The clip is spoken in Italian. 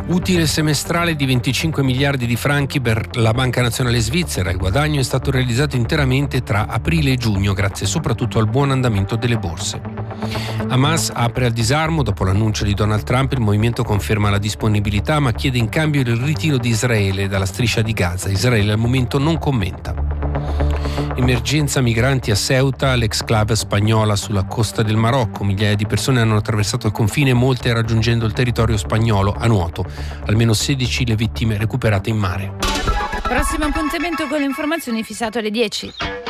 Utile semestrale di 25 miliardi di franchi per la Banca Nazionale Svizzera. Il guadagno è stato realizzato interamente tra aprile e giugno, grazie soprattutto al buon andamento delle borse. Hamas apre al disarmo. Dopo l'annuncio di Donald Trump, il movimento conferma la disponibilità, ma chiede in cambio il ritiro di Israele dalla striscia di Gaza. Israele al momento non commenta. Emergenza migranti a Ceuta, l'exclave spagnola sulla costa del Marocco. Migliaia di persone hanno attraversato il confine, molte raggiungendo il territorio spagnolo a nuoto. Almeno 16 le vittime recuperate in mare. Prossimo appuntamento con le informazioni fissato alle 10.